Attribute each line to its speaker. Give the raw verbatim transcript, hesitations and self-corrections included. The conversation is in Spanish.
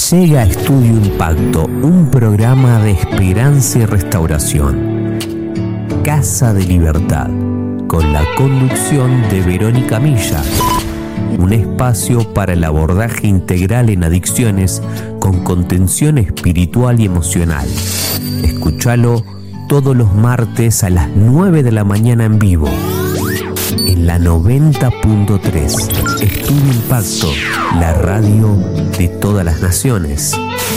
Speaker 1: Llega Estudio Impacto, un programa de esperanza y restauración. Casa de Libertad, con la conducción de Verónica Milla. Un espacio para el abordaje integral en adicciones con contención espiritual y emocional. Escúchalo todos los martes a las nueve de la mañana en vivo. En la noventa punto tres. Estudio Impacto, la radio de todas las naciones.